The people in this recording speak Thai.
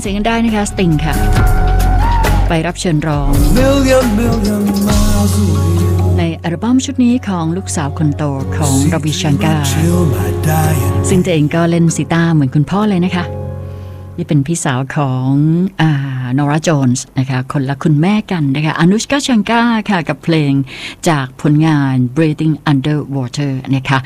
สียงกันได้นะคะสติงค่ะไปรับเชิญร้องในอัลบั้มชุดนี้ของลูกสาวคนโตของรวิชังกาซึ่งตัวเองก็เล่นซีตาร์เหมือนคุณพ่อเลยนะคะนี่เป็นพี่สาวของนอร่าโจนส์นะคะคนละคุณแม่กันนะคะอนุชกาชังกาค่ะกับเพลงจากผลงาน Breathing Underwater นะคะ